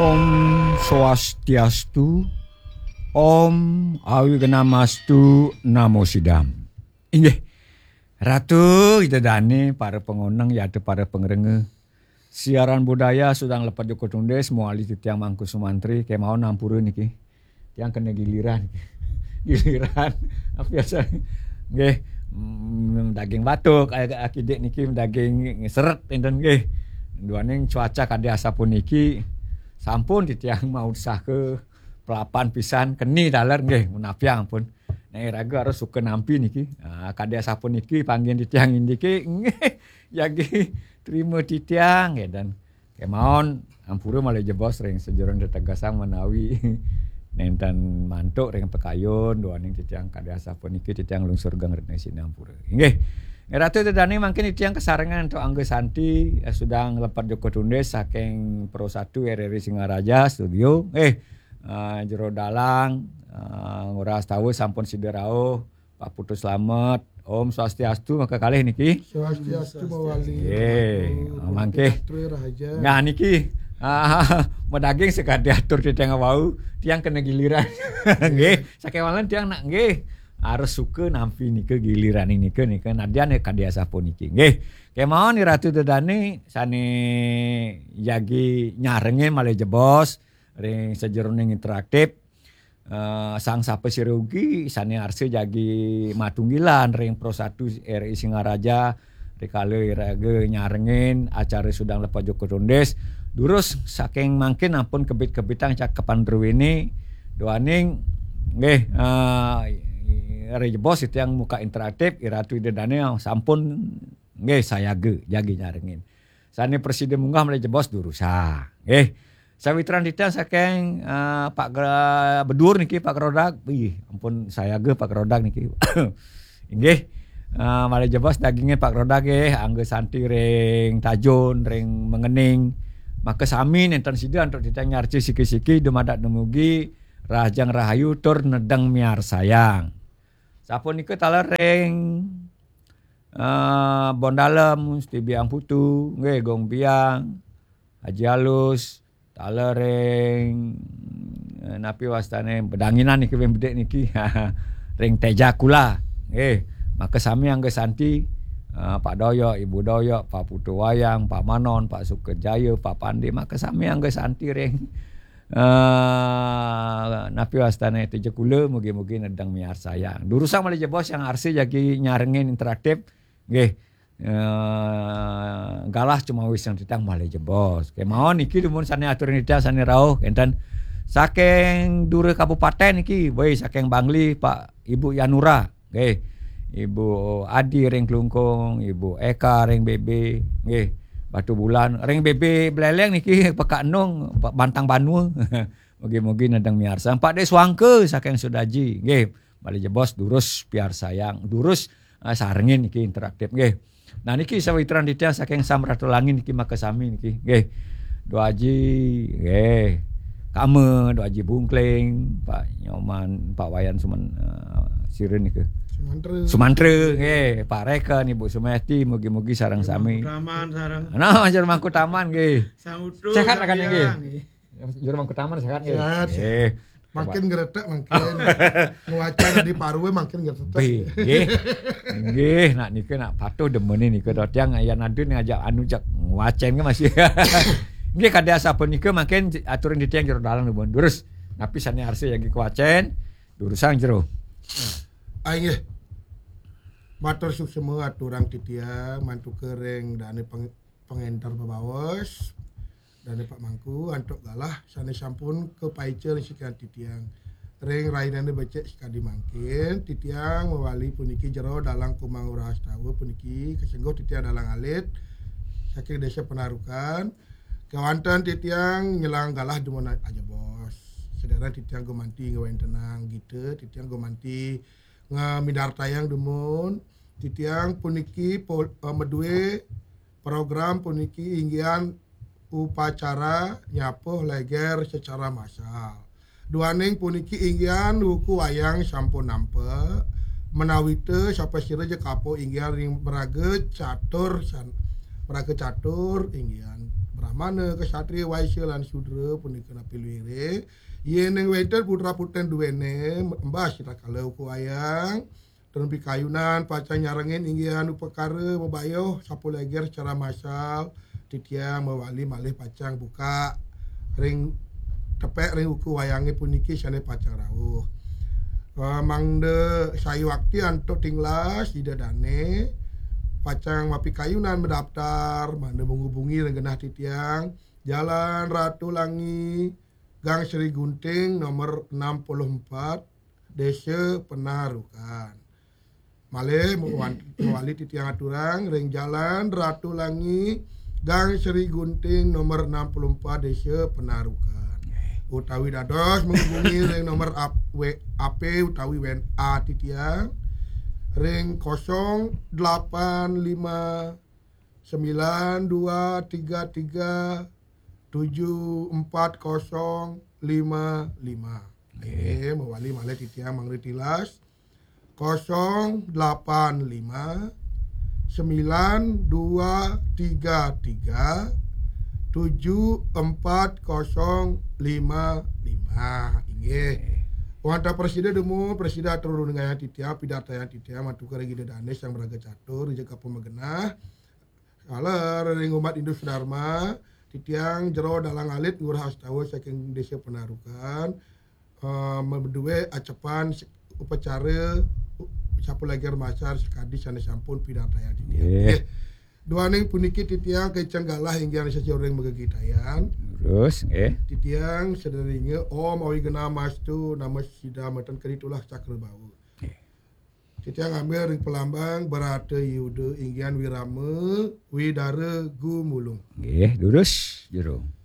Om Swastiastu, Om Awiganastu, Namo Sidam. Inggih, Ratu kita dane para pengonang ya ada para pengerenge. Siaran budaya sedang lepat Joko Tundes muali titiang Mangku Sumantri kayak mau nampuru niki. Tiang kena giliran. Giliran apa biasa nggih daging batuk akidik niki daging seret enten nggih. Duaning cuaca kade asapun niki sampun titiang mau usah ke pelapan pisan keni dalar nggih munafiang pun. Nek raga harus suka nampi niki. Kade asapun niki panggil titiang indiki nggih yagi terima titiang ya dan kemauan ampura malah jebos ring sejeron tegasang menawi nenten mantuk ring pekayun duaning titiang kade asapun niki titiang lungsur gangretna sini ampura. Nggih. Ratu tedane mangkin titiang kesarengan untuk Angga Santi sedang lepat Joko Tundes saking Pro 1 RRI Singaraja studio. Jero dalang nguras tahu sampun siderao Pak Putu Slamet. Om Swastiastu maka kalih niki. Swastiastu mawali. Mangke. Nah niki medaging sekade atur titiang wau tiang kena giliran. Nggih, sakewalan tiang nak nggih. Harus suka nampi nike giliran ini ke nike nadian kade asapun niki. Nggih. Kemauan ni Ratu Dedane sane jagi nyarenge malah jebos ring sejeroning interaktif. Sang sapa sirugi sane arse jagi matunggilan ring Pro 1 RI Singaraja rekale rage nyarengin acara sudang lepas Joko Tundes durus saking mangkin ampun kebit-kebitang cakepan drwene doaning nggih Rejebos itu yang muka interaktif Iratu Dedane sampun nggih saya jagi nyarengin. Sane presiden munggah mulai jebos durusa. Nggih. Sawitran titiang saking Pak Bedur niki Pak Rodak. Ampun saya Pak Rodak niki. Nggih. Mulai jebos dagingnya Pak Rodak nggih Angga Santi ring tajun ring mengening. Maka sami nenten sida untuk titiang nyarci siki-siki dumadak dumugi Rajang Rahayu tur nedeng miar sayang. Sapun niku talereng Bondalem Musti Biang Putu nggih Gong Biang Haji Alus talereng napi wastane bedanginan niki bedek niki ring Tejakula nggih maka sami Angga Santi Pak Doyok Ibu Doyok Pak Putu Wayang Pak Manon Pak Sukejaya Pak Pandi maka sami Angga Santi ring napi wastane Tejakula mugi-mugi nedang miar sayang. Durusan malah bos yang arsi jagi nyarengin interaktif nggih. Galah cuma wis yang titang malah bos. Kemauan niki dumun sane atur nida sane rawuh enten saking Dure Kabupaten niki we saking Bangli Pak Ibu Yanura nggih. Ibu Adi ring Klungkung, Ibu Eka ring BB nggih. Batu Bulan ring BB Beleleng niki Pekak Nung Bantang Banua. Mugi-mugi nedang miar sayang. Pak Des Wangke saking Sudaji nggih. Bali jebos durus piar sayang. Durus sarengin niki interaktif nggih. Nah niki sawitran titiang saking Samratulangin niki maka sami niki nggih. Doaji nggih. Kame Doaji Bungkling, Pak Nyoman, Pak Wayan Siren niki. Sumantre nggih, Pak Reken, Ibu Sumesti mugi-mugi sareng sami. Taman sareng. Nah, Jero Mangku Taman nggih. Saudru. Sehat kan nggih. Jero Mangku Taman sehat nggih. Nggih. Makin gretek makin nguacan di Parwe makin gretek. Nggih. Nggih, nak niki nak patuh demene niki tiang aya nadun ngajak anu jak nguacen ke masih. Nggih kade asapun niki makin aturan di tiang jero dalang nuwun. Durus napi sane arse yagi kuacen durusan jero. Nggih. Matur suksema aturang titiang mantu kering dane pengentar babawos dane Pak Mangku antuk galah sane sampun ke paicel sikan titiang ring rainane becek sekadi mangkin titiang mewali puniki jero dalang kumang urahas tahu puniki kesenggo titiang dalang alit saking desa Penarukan kawanten titiang nyelang galah demun aja bos sedera titiang gomanti ngawen tenang gitu titiang gomanti ngamidar tayang demun titiang puniki medue program puniki inggian upacara nyapuh leger secara massal. Duaning puniki inggian wuku wayang sampun nampe menawite sapa sira je kapo inggian ring braga catur inggian Brahmana kesatria Waisya lan Sudra punika napilwire yen ing weten putra puten duwene mbah sira kalau ku wayang tempi kayunan pacang nyarengin inggih anu perkara mebayo sapu leger secara massal titiang mewali malih pacang buka ring tepek ring uku wayange puniki sane pacang rawuh mangde sayu wakti antuk tinglas didadane pacang mapi kayunan mendaftar mande menghubungi rengenah titiang Jalan Ratu Langi Gang Sri Gunting nomor 64 Desa Penarukan malih mewali titiang aturang ring Jalan Ratu Langi Gang Sri Gunting nomor 64 Desa Penarukan utawi dados menghubungi ring nomor AP utawi WNA titiang ring 085923374055 mewali malih titiang mangri tilas 085923374055 inggih Wanta Presiden demo Presiden turun dengan titiang pidata yang titiang matuka regi danes yang beraga catur jaga pemegenah kala ring umat Indus Dharma titiang jero dalang alit ngurah astawa saking desa Penarukan memduwe acapan upacara sapu leger masar sekadi sana sampun pidata yang titiang duaning puniki titiang kecang galah hingga seseorang megegitayan Terus titiang sederinge Om awi gena mastu nama sida meten keritulah cakra bau titiang ambil ring pelambang berate yude inggian wirame widare gumulung lurus jero